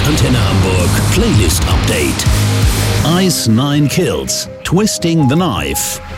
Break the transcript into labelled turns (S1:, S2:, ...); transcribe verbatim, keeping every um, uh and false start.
S1: Antenne Hamburg Playlist Update. Ice Nine Kills, Twisting the Knife.